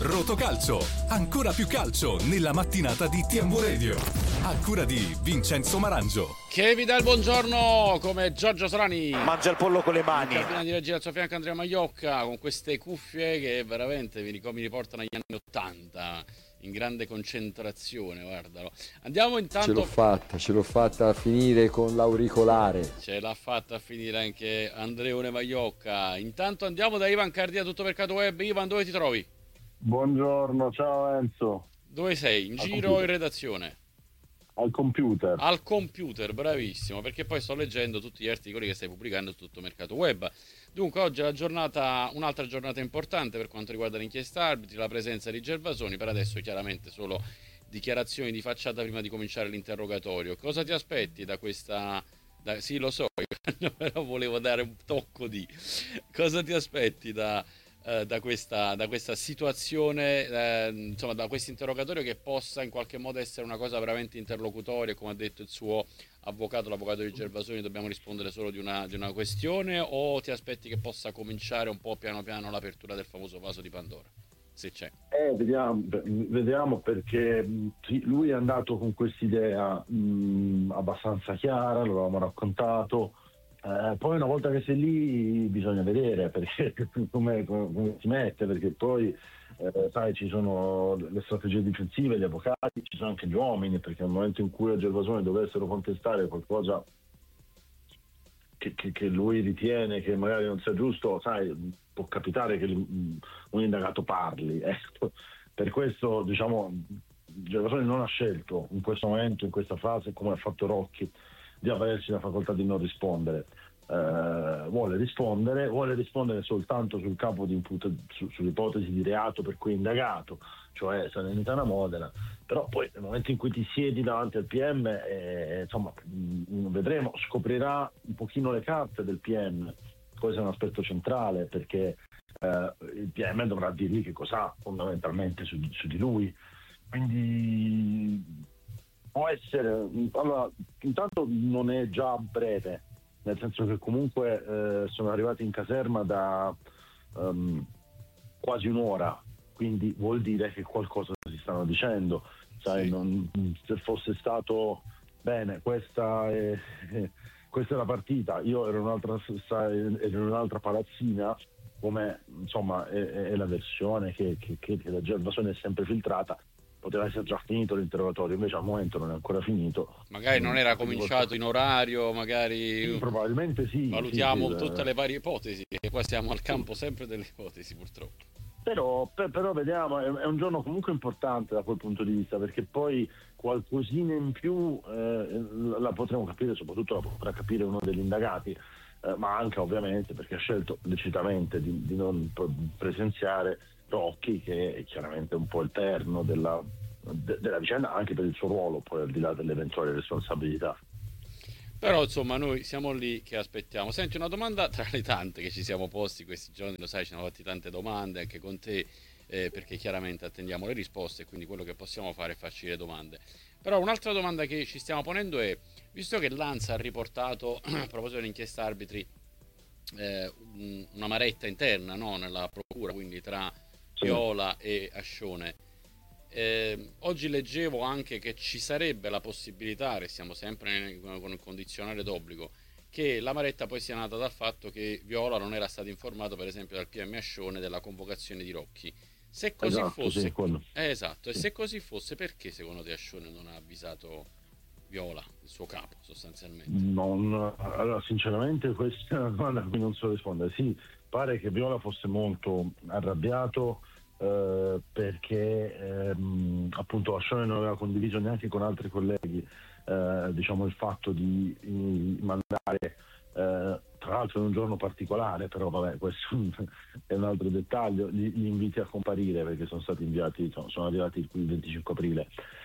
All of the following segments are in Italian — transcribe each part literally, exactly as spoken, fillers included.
Rotocalcio, ancora più calcio nella mattinata di T M Radio. A cura di Vincenzo Marangio. Che vi dà il buongiorno come Giorgio Solani. Mangia il pollo con le mani. In cabina di regia al suo fianco Andrea Maiocca con queste cuffie che veramente mi, mi riportano agli anni ottanta. In grande concentrazione, guardalo. Andiamo intanto. Ce l'ho fatta, ce l'ho fatta a finire con l'auricolare. Ce l'ha fatta a finire anche Andreone Maiocca. Intanto andiamo da Ivan Cardia, tutto mercato web. Ivan, dove ti trovi? Buongiorno, ciao Enzo. Dove sei? In Al giro computer. o in redazione? Al computer. Al computer, bravissimo, perché poi sto leggendo tutti gli articoli che stai pubblicando su tutto mercato web. Dunque oggi è la giornata, un'altra giornata importante per quanto riguarda l'inchiesta arbitri, la presenza di Gervasoni. Per adesso chiaramente solo dichiarazioni di facciata prima di cominciare l'interrogatorio. Cosa ti aspetti da questa... Da, sì, lo so, però volevo dare un tocco di... Cosa ti aspetti da... Uh, da, questa, da questa situazione, eh, insomma da questo interrogatorio, che possa in qualche modo essere una cosa veramente interlocutoria, come ha detto il suo avvocato, l'avvocato di Gervasoni, dobbiamo rispondere solo di una, di una questione, o ti aspetti che possa cominciare un po' piano piano l'apertura del famoso vaso di Pandora, se c'è? Eh, vediamo, vediamo perché sì, lui è andato con quest'idea mh, abbastanza chiara, lo avevamo raccontato. Eh, poi una volta che sei lì bisogna vedere perché come, come si mette, perché poi eh, sai, ci sono le strategie difensive, gli avvocati, ci sono anche gli uomini, perché nel momento in cui a Gervasoni dovessero contestare qualcosa che, che, che lui ritiene che magari non sia giusto, sai, può capitare che un indagato parli, ecco. Per questo, diciamo, Gervasoni non ha scelto in questo momento, in questa fase, come ha fatto Rocchi, di avvalersi la facoltà di non rispondere. Eh, vuole rispondere, vuole rispondere soltanto sul capo di imput- su, sull'ipotesi di reato per cui è indagato, cioè Salernitana Modena. Però poi nel momento in cui ti siedi davanti al P M, eh, insomma, mh, vedremo, scoprirà un pochino le carte del P M. Questo è un aspetto centrale, perché eh, il P M dovrà dirgli che cos'ha fondamentalmente su, su di lui. Quindi può essere, allora, intanto non è già breve, nel senso che comunque eh, sono arrivati in caserma da um, quasi un'ora, quindi vuol dire che qualcosa si stanno dicendo, sai, sì. non, se fosse stato bene, questa è, questa è la partita, io ero un'altra, ero in un'altra palazzina, come insomma è, è la versione che, che, che da Gervasoni è sempre filtrata. Poteva essere già finito l'interrogatorio, invece al momento non è ancora finito. Magari non era cominciato in orario, magari sì, probabilmente sì. Valutiamo sì, sì, tutte le varie ipotesi, e qua siamo al campo sempre delle ipotesi, purtroppo. Però, per, però vediamo, è, è un giorno comunque importante da quel punto di vista, perché poi qualcosina in più eh, la potremo capire, soprattutto la potrà capire uno degli indagati, eh, ma anche ovviamente perché ha scelto lecitamente di, di non presenziare Rocchi, che è chiaramente un po' il perno della, de, della vicenda, anche per il suo ruolo, poi al di là delle eventuali responsabilità. Però insomma noi siamo lì che aspettiamo. Senti, una domanda tra le tante che ci siamo posti questi giorni, lo sai, ci hanno fatti tante domande anche con te, eh, perché chiaramente attendiamo le risposte, quindi quello che possiamo fare è farci le domande. Però un'altra domanda che ci stiamo ponendo è, visto che l'ANSA ha riportato a proposito dell'inchiesta arbitri eh, una maretta interna, no, nella procura, quindi tra Viola e Ascione, eh, oggi leggevo anche che ci sarebbe la possibilità, restiamo sempre con il condizionale d'obbligo, che la maretta poi sia nata dal fatto che Viola non era stato informato, per esempio, dal P M Ascione della convocazione di Rocchi. Se così esatto, fosse, sì, eh, esatto, e sì. se così fosse, perché secondo te Ascione non ha avvisato Viola, il suo capo, sostanzialmente? Non, allora, sinceramente questa è una domanda a cui non so rispondere. Sì, pare che Viola fosse molto arrabbiato eh, perché ehm, appunto Ascione non aveva condiviso neanche con altri colleghi eh, diciamo il fatto di, di mandare eh, tra l'altro in un giorno particolare, però vabbè, questo è un altro dettaglio, gli, gli inviti a comparire, perché sono stati inviati, sono, sono arrivati il venticinque aprile.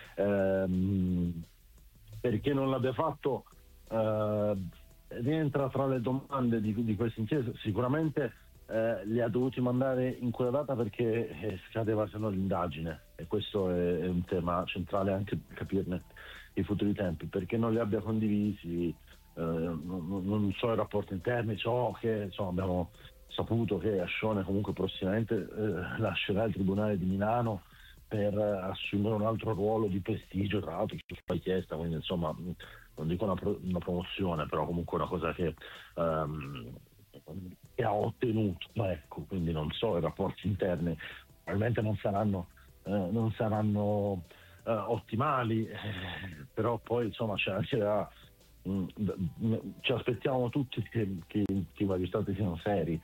Ehm, perché non l'abbia fatto eh, rientra tra le domande di, di questa inchiesta. Sicuramente eh, li ha dovuti mandare in quella data perché eh, scadeva se no l'indagine, e questo è, è un tema centrale anche per capirne i futuri tempi. Perché non li abbia condivisi, eh, non, non so i rapporti interni, so che insomma abbiamo saputo che Ascione comunque prossimamente eh, lascerà il Tribunale di Milano per eh, assumere un altro ruolo di prestigio, tra l'altro su sua richiesta, quindi insomma non dico una, pro- una promozione, però comunque una cosa che, ehm, che ha ottenuto, ecco, quindi non so, i rapporti interni probabilmente non saranno, eh, non saranno eh, ottimali, eh, però poi insomma c'è anche da, mh, mh, ci aspettiamo tutti che, che, che i magistrati siano seri,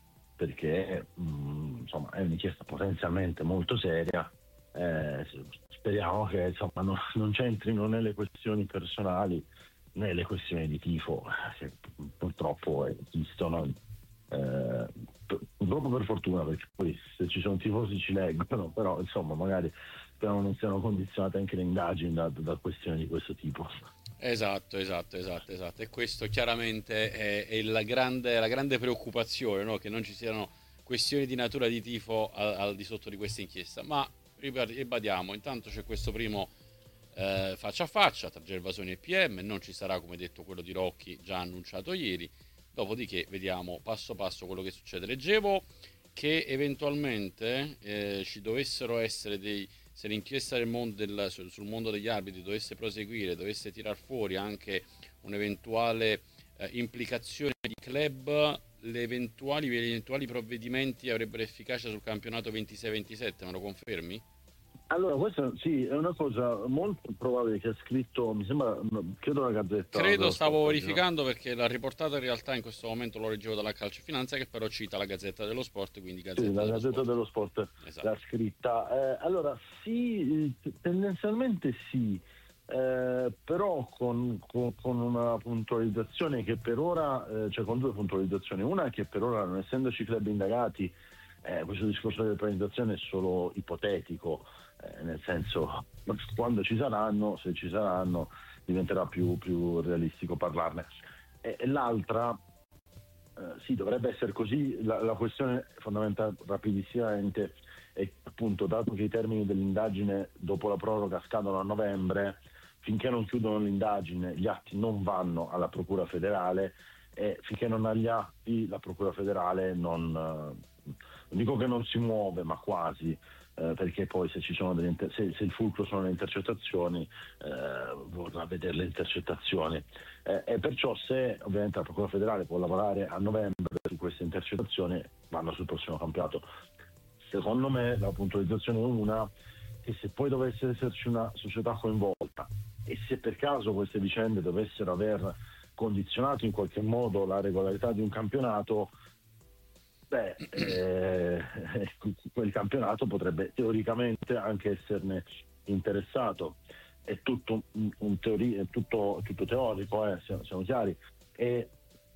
perché mh, insomma è un'inchiesta potenzialmente molto seria. Eh, speriamo che insomma non, non c'entrino né le questioni personali né le questioni di tifo, che purtroppo esistono, eh, purtroppo per fortuna, perché poi se ci sono tifosi ci leggono, però insomma magari speriamo non siano condizionate anche le indagini da, da questioni di questo tipo. Esatto, esatto, esatto, esatto. E questo chiaramente è, è la grande, la grande preoccupazione, no? Che non ci siano questioni di natura di tifo al, al di sotto di questa inchiesta. Ma ribadiamo, intanto c'è questo primo eh, faccia a faccia tra Gervasoni e P M, non ci sarà come detto quello di Rocchi già annunciato ieri, dopodiché vediamo passo passo quello che succede. Leggevo che eventualmente eh, ci dovessero essere dei, se l'inchiesta del mondo del, sul mondo degli arbitri dovesse proseguire, dovesse tirar fuori anche un'eventuale eh, implicazione di club, le eventuali, gli eventuali provvedimenti avrebbero efficacia sul campionato ventisei ventisette, me lo confermi? Allora, questa sì, è una cosa molto probabile che ha scritto, mi sembra, credo la Gazzetta. Credo, stavo Sport, verificando, no? Perché l'ha riportata in realtà in questo momento, lo leggevo dalla Calcio Finanza, che però cita la Gazzetta dello Sport, quindi Gazzetta sì, la dello Gazzetta Sport. dello Sport Esatto. l'ha scritta. Eh, allora, sì, tendenzialmente sì, eh, però con, con, con una puntualizzazione che per ora, eh, cioè con due puntualizzazioni. Una è che per ora, non essendoci club indagati, eh, questo discorso della penalizzazione è solo ipotetico. Eh, nel senso, quando ci saranno, se ci saranno, diventerà più, più realistico parlarne. E, e l'altra, eh, sì, dovrebbe essere così. La, la questione fondamentale, rapidissimamente, è che appunto, dato che i termini dell'indagine dopo la proroga scadono a novembre, finché non chiudono l'indagine gli atti non vanno alla Procura federale, e finché non ha gli atti la Procura federale non, eh, non dico che non si muove, ma quasi. Eh, perché poi se ci sono delle inter- se, se il fulcro sono le intercettazioni, eh, vorrà vedere le intercettazioni, eh, e perciò se ovviamente la Procura federale può lavorare a novembre su queste intercettazioni, vanno sul prossimo campionato. Secondo me la puntualizzazione è una, che se poi dovesse esserci una società coinvolta e se per caso queste vicende dovessero aver condizionato in qualche modo la regolarità di un campionato, beh, eh, quel campionato potrebbe teoricamente anche esserne interessato. È tutto un, un teoria, è tutto, tutto teorico, eh, siamo, siamo chiari, e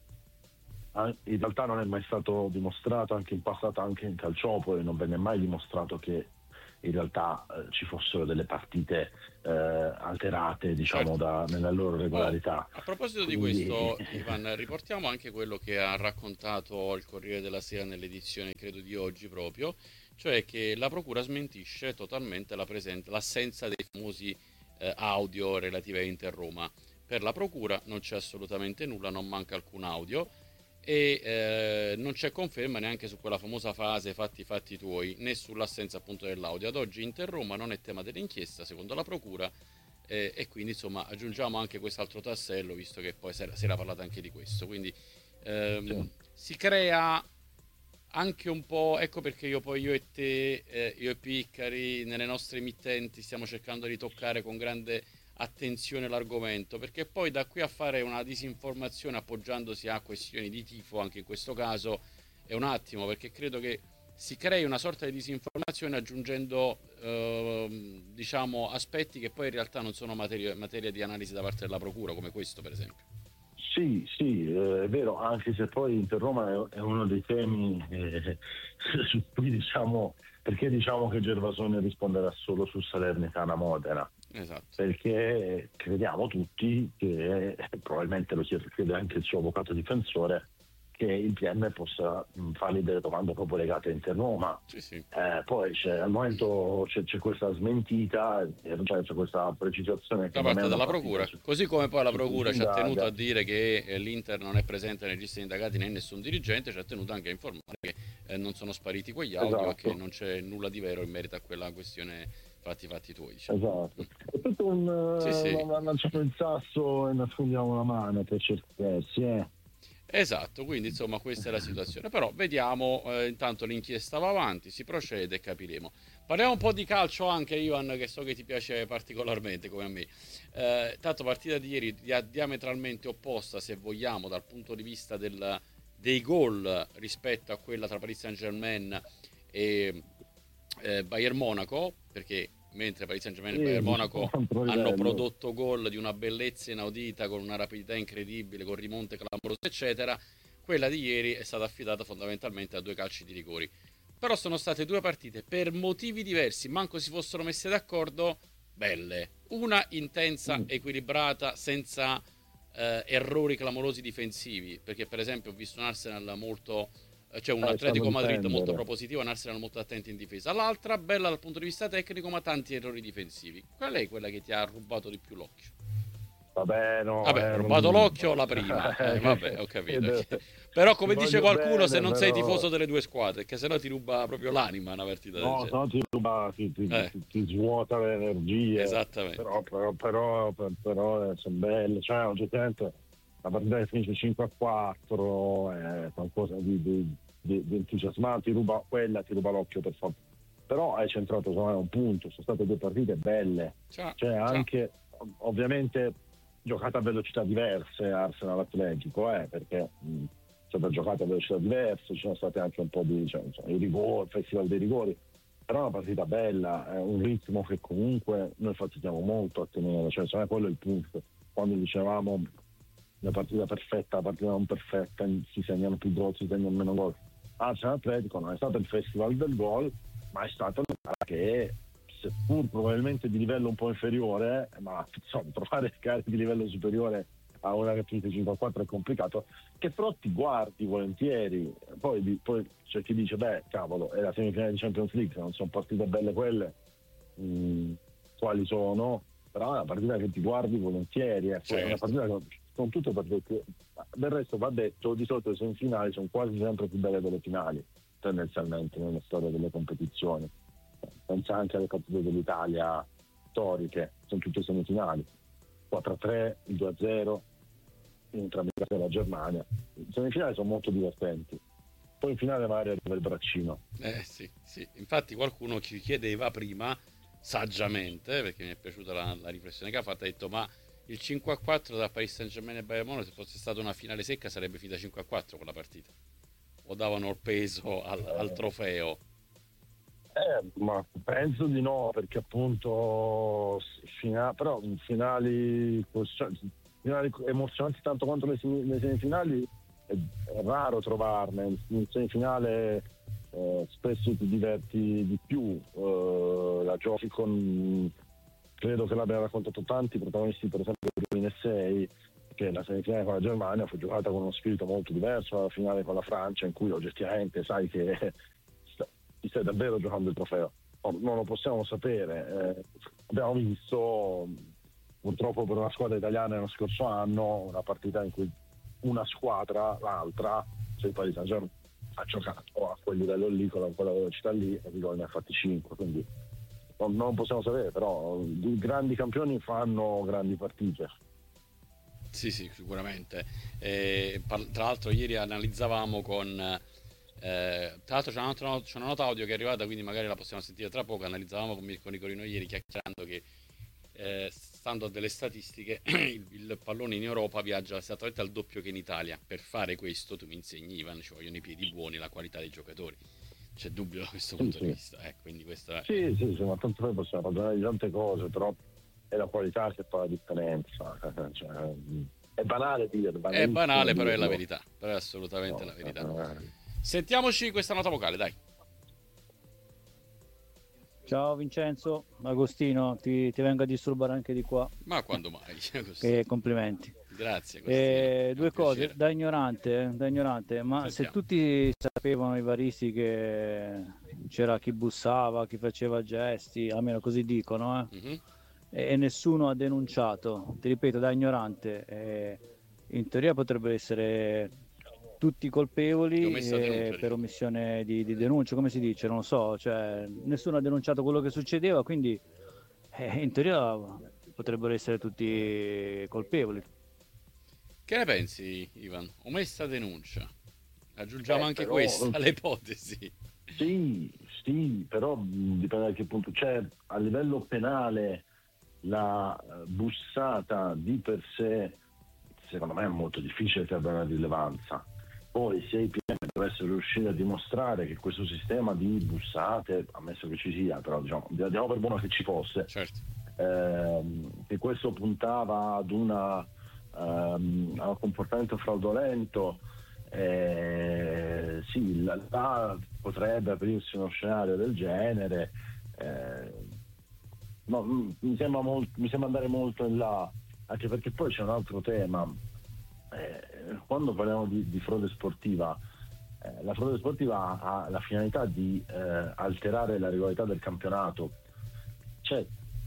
in realtà non è mai stato dimostrato, anche in passato, anche in Calciopoli non venne mai dimostrato che in realtà eh, ci fossero delle partite eh, alterate, diciamo, certo, da, nella loro regolarità. Oh, a proposito Quindi... di questo, Ivan, riportiamo anche quello che ha raccontato il Corriere della Sera nell'edizione, credo, di oggi proprio, cioè che la Procura smentisce totalmente la presenza, l'assenza dei famosi eh, audio relativi a Inter Roma. Per la Procura non c'è assolutamente nulla, non manca alcun audio, e eh, non c'è conferma neanche su quella famosa fase fatti fatti tuoi, né sull'assenza appunto dell'audio. Ad oggi Inter Roma non è tema dell'inchiesta secondo la Procura, eh, e quindi insomma aggiungiamo anche quest'altro tassello, visto che poi si era, si era parlato anche di questo, quindi ehm, sì. Si crea anche un po', ecco perché io poi io e te, eh, io e Piccari nelle nostre emittenti stiamo cercando di toccare con grande attenzione l'argomento, perché poi da qui a fare una disinformazione appoggiandosi a questioni di tifo, anche in questo caso, è un attimo, perché credo che si crei una sorta di disinformazione aggiungendo eh, diciamo aspetti che poi in realtà non sono materia, materia di analisi da parte della Procura, come questo per esempio. Sì, sì, eh, è vero, anche se poi Inter Roma è, è uno dei temi eh, su cui diciamo, perché diciamo che Gervasoni risponderà solo su Salernitana Modena. Esatto. Perché crediamo tutti che, eh, probabilmente lo chiede anche il suo avvocato difensore, che il P M possa mh, fargli delle domande proprio legate a Inter-Roma. Sì, sì. Eh, poi c'è, al momento c'è, c'è questa smentita, eh, cioè c'è questa precisazione che Da non parte è una della partita procura, su- così come poi la su cui procura si ci ha tenuto indaga. a dire che eh, l'Inter non è presente nei registri indagati né nessun dirigente, ci ha tenuto anche a informare che eh, non sono spariti quegli audio e che Esatto. non c'è nulla di vero in merito a quella questione fatti i fatti tuoi, diciamo. Esatto, è tutto un Sì, sì. eh, lanciamo il sasso e nascondiamo la mano per certi versi, eh. Esatto, quindi insomma questa è la situazione. Però vediamo, eh, intanto l'inchiesta va avanti, si procede e capiremo. Parliamo un po' di calcio anche, Ivan, che so che ti piace particolarmente come a me. Eh, tanto partita di ieri dia- diametralmente opposta, se vogliamo, dal punto di vista del- dei gol rispetto a quella tra Paris Saint-Germain e eh, Bayern Monaco, perché mentre Paris Saint-Germain e Sì, Bayern di Monaco altro hanno livello. prodotto gol di una bellezza inaudita, con una rapidità incredibile, con rimonte clamorose, eccetera, quella di ieri è stata affidata fondamentalmente a due calci di rigori. Però sono state due partite per motivi diversi, manco si fossero messe d'accordo, belle. Una intensa, Mm. equilibrata, senza eh, errori clamorosi difensivi, perché per esempio ho visto un Arsenal molto, eh, cioè un Eh, Atletico stanno Madrid molto difendere. propositivo, un Arsenal molto attento in difesa. L'altra bella dal punto di vista tecnico, ma tanti errori difensivi. Qual è quella che ti ha rubato di più l'occhio? Vabbè, no, Vabbè, eh, rubato non- l'occhio la prima, eh, vabbè, ho capito. Eh, Però come ti dice voglio qualcuno, se bene, non sei però- tifoso delle due squadre, che sennò ti ruba proprio l'anima una partita del No, se genere. no ti ruba, ti, ti, Eh. ti- ti svuota le energie. Esattamente. Però, però, però, per- però, eh, sono belle. Cioè, oggettivamente, la partita che finisce cinque a quattro è qualcosa di, di, di, di entusiasmante. Ti ruba quella, ti ruba l'occhio per forza. Però hai centrato secondo me, un punto. Sono state due partite belle. Ciao, Cioè, ciao. anche, ovviamente, giocate a velocità diverse Arsenal Atletico, eh, perché mh, state giocate a velocità diverse, ci sono state anche un po' di cioè, insomma, i rigori, il festival dei rigori, però è una partita bella, è un ritmo che comunque noi fatichiamo molto a tenere, cioè secondo me quello è il punto. Quando dicevamo la partita perfetta, la partita non perfetta, si segnano più gol, si segnano meno gol. Arsenal Atletico non è stato il festival del gol, ma è stata una gara che, seppur probabilmente di livello un po' inferiore, ma insomma, trovare gare di livello superiore a una che finisce cinque a quattro è complicato, che però ti guardi volentieri. Poi, poi c'è chi dice, beh, cavolo, è la semifinale di Champions League, non sono partite belle quelle, mm, quali sono? Però è una partita che ti guardi volentieri, ecco. È una Certo. partita che sono tutte partite che, del resto va detto, di solito le semifinali sono quasi sempre più belle delle finali, tendenzialmente nella storia delle competizioni. Pensa anche alle partite dell'Italia storiche, sono tutte semifinali, quattro a tre, il due a zero, entrambi i casi della Germania. Le semifinali sono molto divertenti, poi in finale magari arriva il braccino. Eh sì, sì. Infatti qualcuno ci chiedeva prima, saggiamente, perché mi è piaciuta la, la riflessione che ha fatto, ha detto ma il cinque a quattro tra Paris Saint-Germain e Bayern Monaco, se fosse stata una finale secca sarebbe finita cinque a quattro quella partita. O davano il peso al, al trofeo. Eh, ma penso di no, perché appunto fina- però in finali, cioè, finali emozionanti tanto quanto le, sem- le semifinali è, è raro trovarne. In semifinale eh, spesso ti diverti di più, eh, la giochi con, credo che l'abbiano raccontato tanti protagonisti, per esempio del duemilasei, che la semifinale con la Germania fu giocata con uno spirito molto diverso dalla finale con la Francia, in cui oggettivamente sai che ti stai davvero giocando il trofeo. No, non lo possiamo sapere. Eh, abbiamo visto purtroppo per una squadra italiana nello scorso anno una partita in cui una squadra, l'altra, cioè il Paris Saint-Germain, ha giocato a quel livello lì, con quella velocità lì, e i gol ne ha fatti cinque, quindi non, non lo possiamo sapere, però i grandi campioni fanno grandi partite. Sì, sì, sicuramente. Eh, par- tra l'altro ieri analizzavamo con... Eh, tra l'altro c'è una, nota, c'è una nota audio che è arrivata, quindi magari la possiamo sentire tra poco. Analizzavamo con Mirko Nicolino ieri, chiacchierando che eh, stando a delle statistiche il, il pallone in Europa viaggia esattamente al doppio che in Italia. Per fare questo tu mi insegni, Ivan, ci vogliono i piedi buoni, la qualità dei giocatori. C'è dubbio da questo Sì, punto sì. di vista, eh, quindi questa Sì, è... sì, sì, ma tanto noi possiamo ragionare di tante cose, però è la qualità che fa la differenza. Cioè, è banale dirlo. È banale, però è la dirlo. verità, però è assolutamente No, la verità. eh, Sentiamoci questa nota vocale, dai. Ciao Vincenzo, Agostino, ti, ti vengo a disturbare anche di qua. Ma quando mai? Così. E complimenti. Grazie. Eh, due cose, piacere. da ignorante, da ignorante, ma Sentiamo. se tutti sapevano i varisti che c'era chi bussava, chi faceva gesti, almeno così dicono, eh, Mhm. e, e nessuno ha denunciato, ti ripeto, da ignorante, eh, in teoria potrebbero essere tutti Di colpevoli omessa eh, denuncia, per diciamo. omissione di, di denuncia, come si dice, non lo so, cioè nessuno ha denunciato quello che succedeva, quindi eh, in teoria potrebbero essere tutti colpevoli. Che ne pensi, Ivan? Omessa denuncia. Aggiungiamo Eh, anche però- questa all'ipotesi. Sì, sì, però mh, dipende da che punto. Cioè, a livello penale la eh, bussata di per sé, secondo me, è molto difficile che abbia una rilevanza. Poi se i P M dovessero riuscire a dimostrare che questo sistema di bussate, ammesso che ci sia, però diciamo, diamo per buono che ci fosse, Certo. ehm, che questo puntava ad una, ehm, a un comportamento fraudolento, eh, sì, là, là potrebbe aprirsi uno scenario del genere. eh, no, mm, mi sembra, molt- mi sembra andare molto in là, anche perché poi c'è un altro tema. Eh, quando parliamo di, di frode sportiva, eh, la frode sportiva ha, ha la finalità di eh, alterare la regolarità del campionato. C'è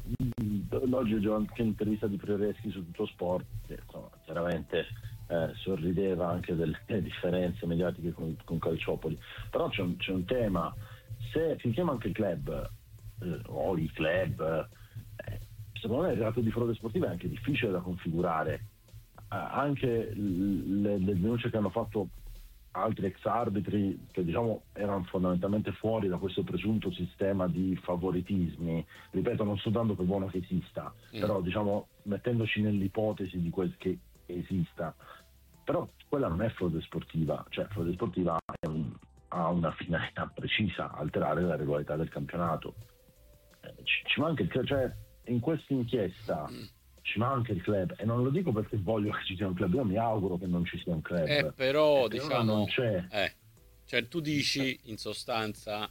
mh, oggi ho già anche un'intervista di Prioreschi su Tutto Sport che insomma, chiaramente eh, sorrideva anche delle differenze mediatiche con, con Calciopoli, però c'è un, c'è un tema: se finché manca il club eh, o i club, eh, secondo me il reato di frode sportiva è anche difficile da configurare. Eh, anche l- le, le denunce che hanno fatto altri ex arbitri, che diciamo erano fondamentalmente fuori da questo presunto sistema di favoritismi, ripeto, non sto dando per buono che esista, Mm. però diciamo mettendoci nell'ipotesi di quel che esista, però quella non è frode sportiva, cioè frode sportiva è un- ha una finalità precisa: alterare la regolarità del campionato. Eh, ci, ci manca il club, cioè in questa inchiesta ci manca il club, e non lo dico perché voglio che ci sia un club, io mi auguro che non ci sia un club. Eh, però, E per ora diciamo, non c'è. eh, cioè tu dici in sostanza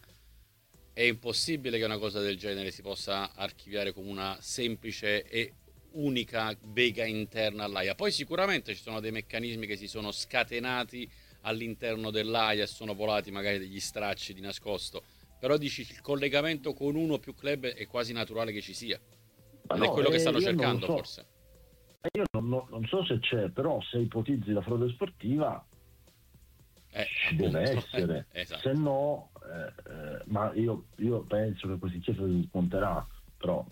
è impossibile che una cosa del genere si possa archiviare come una semplice e unica bega interna all'AIA. Poi sicuramente ci sono dei meccanismi che si sono scatenati all'interno dell'AIA e sono volati magari degli stracci di nascosto, però dici il collegamento con uno o più club è quasi naturale che ci sia. Ma Ed è no, quello che eh, stanno io non lo cercando, so. forse. Io non, non- non so se c'è, però se ipotizzi la frode sportiva Eh, ci appunto, deve essere, eh, esatto. se no, eh, eh, ma io, io penso che questa inchiesta si smonterà, però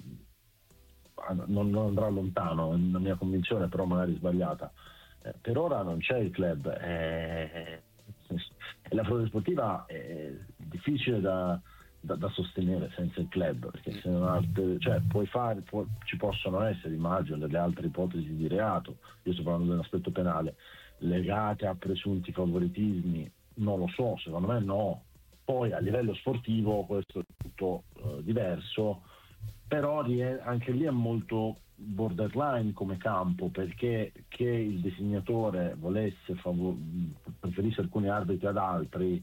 ah, non, non andrà lontano, è una mia convinzione, però magari sbagliata. Eh, per ora non c'è il club, eh, e la frode sportiva è difficile da, da- da sostenere senza il club, perché se non ha, cioè, puoi fare, può- ci possono essere, immagino, delle altre ipotesi di reato, io sto parlando dell'aspetto penale, legate a presunti favoritismi, non lo so, secondo me no. Poi a livello sportivo questo è tutto eh, diverso, però rie- anche lì è molto borderline come campo, perché che il disegnatore volesse favo- preferisse alcuni arbitri ad altri,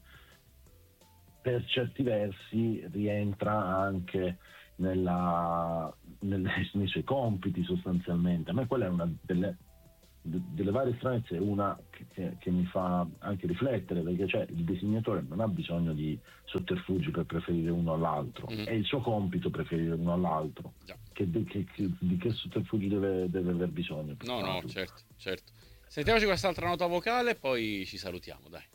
per certi versi rientra anche nella, nelle- nei suoi compiti sostanzialmente. A me quella è una delle, de- delle varie stranezze, una che, che- che mi fa anche riflettere, perché cioè, il disegnatore non ha bisogno di sotterfugi per preferire uno all'altro, Mhm. è il suo compito preferire uno all'altro. Già. Che, de- che- che- di che sotterfugi deve, deve aver bisogno? per No, no, farlo? certo, certo. Sentiamoci quest'altra nota vocale e poi ci salutiamo, dai.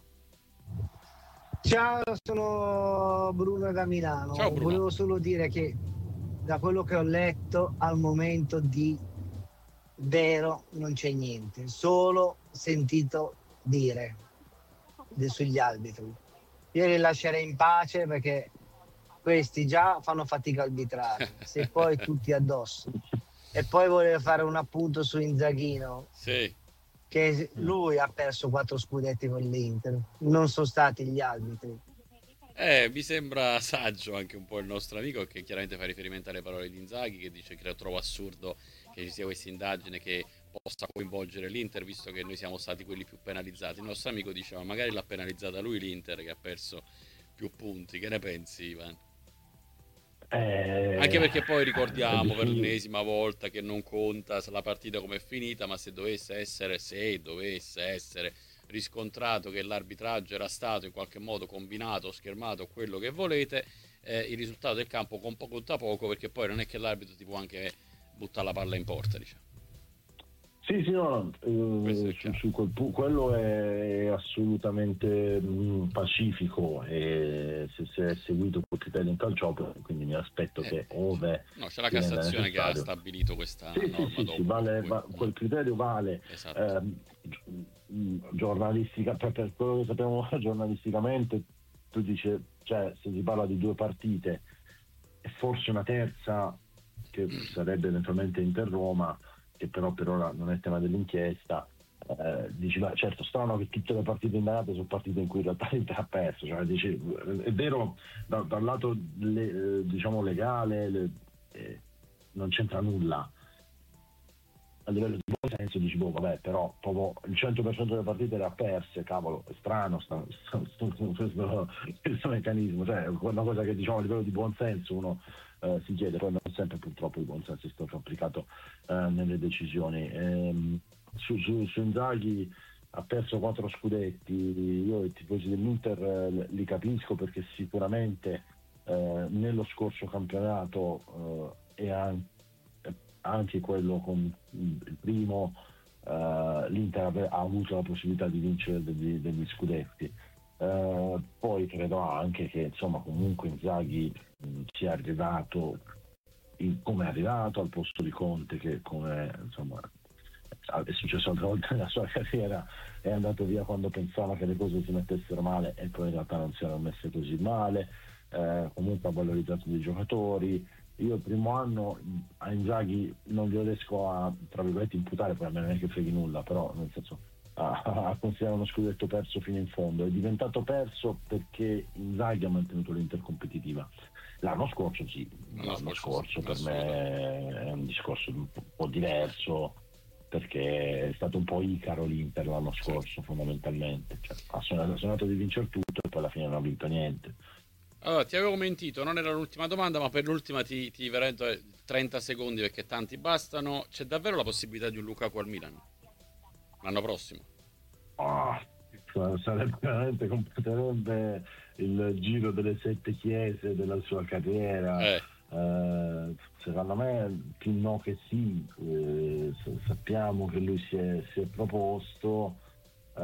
Ciao, sono Bruno da Milano. Ciao, Bruno. Volevo solo dire che da quello che ho letto al momento di vero non c'è niente, solo sentito dire de- sugli arbitri. Io li lascerei in pace perché questi già fanno fatica a arbitrare, se poi tutti addosso. E poi volevo fare un appunto su Inzaghino, Sì, che lui ha perso quattro scudetti con l'Inter, non sono stati gli arbitri. eh, mi sembra saggio anche un po' il nostro amico, che chiaramente fa riferimento alle parole di Inzaghi, che dice che lo trovo assurdo che ci sia questa indagine che possa coinvolgere l'Inter, visto che noi siamo stati quelli più penalizzati. Il nostro amico diceva magari l'ha penalizzata lui l'Inter, che ha perso più punti. Che ne pensi, Ivan? Eh, Anche perché poi ricordiamo è per difficile. l'ennesima volta che non conta la partita come è finita, ma se dovesse essere, se dovesse essere riscontrato che l'arbitraggio era stato in qualche modo combinato, schermato, quello che volete, eh, il risultato del campo conta conta poco, perché poi non è che l'arbitro ti può anche buttare la palla in porta, diciamo. Sì, sì, no, Questo eh, è su, chiaro. su quel pu- quello è assolutamente mh, pacifico e se, se è seguito quel criterio in calciopoli, quindi mi aspetto Eh, che ove no, c'è la ritenga Cassazione che ha necessario. stabilito questa Sì, sì, norma sì, sì, dopo, per vale, cui, va- quel mm, criterio vale. esatto. ehm, gi- mh, giornalistica, per, per quello che sappiamo giornalisticamente, tu dici, cioè, se si parla di due partite e forse una terza che sarebbe eventualmente Inter-Roma, che però per ora non è tema dell'inchiesta, eh, dici, ma certo, strano che tutte le partite indagate sono partite in cui in realtà l'Inter ha perso, cioè, dici, è vero da, dal lato le- eh, diciamo legale le- eh, non c'entra nulla, a livello di buon senso dici, boh, vabbè, però proprio il cento per cento delle partite le ha perse, cavolo, è strano sta- sta- sta- questo, questo meccanismo, cioè è una cosa che diciamo a livello di buon senso uno eh, si chiede, poi non sempre purtroppo il buon senso è stato applicato eh, nelle decisioni. Ehm, su, su, su Inzaghi ha perso quattro scudetti, io i tifosi dell'Inter eh, li capisco perché sicuramente eh, nello scorso campionato eh, e anche anche quello con il primo eh, l'Inter ave- ha avuto la possibilità di vincere degli, degli scudetti. Eh, poi credo anche che insomma comunque Inzaghi mh, sia arrivato in- come è arrivato al posto di Conte, che come insomma è successo altre volte nella sua carriera, è andato via quando pensava che le cose si mettessero male e poi in realtà non si erano messe così male. Eh, comunque ha valorizzato dei giocatori. Io il primo anno a Inzaghi non glielo riesco a, tra virgolette, imputare, poi a me non è che freghi nulla, però nel senso a, a considerare uno scudetto perso fino in fondo. È diventato perso perché Inzaghi ha mantenuto l'Inter competitiva. L'anno scorso sì, L'anno l'anno scorso scorso sì, per me è un discorso un po' diverso, perché è stato un po' Icaro l'Inter l'anno scorso fondamentalmente, cioè, ha sognato, ha sognato di vincere tutto e poi alla fine non ha vinto niente. Allora, ti avevo mentito, non era l'ultima domanda, ma per l'ultima ti, ti veramente trenta secondi perché tanti bastano. C'è davvero la possibilità di un Lukaku al Milan l'anno prossimo? Ah, sarebbe veramente, completerebbe il giro delle sette chiese della sua carriera. Eh, Eh, secondo me più no che sì. Eh, sappiamo che lui si è, si è proposto, eh,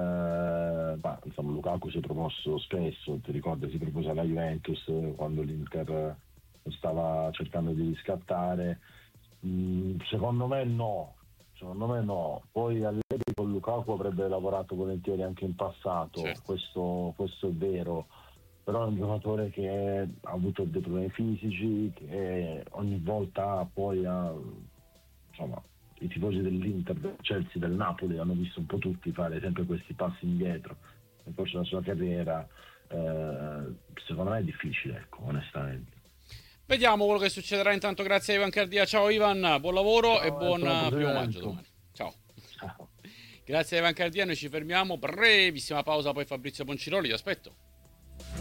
ma insomma Lukaku si è proposto spesso, ti ricordi, si propose alla Juventus quando l'Inter stava cercando di riscattare. Mm, secondo me no, secondo me no. Poi Allegri con Lukaku avrebbe lavorato volentieri anche in passato, certo. questo, questo è vero, però è un giocatore che ha avuto dei problemi fisici, che ogni volta poi ha, insomma, i tifosi dell'Inter, del Chelsea, del Napoli hanno visto un po' tutti fare sempre questi passi indietro nel corso della sua carriera. Eh, secondo me è difficile, ecco, onestamente. Vediamo quello che succederà. Intanto grazie a Ivan Cardia. Ciao Ivan, buon lavoro Ciao, e buon Antonio, eh, primo presente. maggio domani. Ciao. Ciao. Grazie a Ivan Cardia, noi ci fermiamo, brevissima pausa, poi Fabrizio Ponciroli, ti aspetto.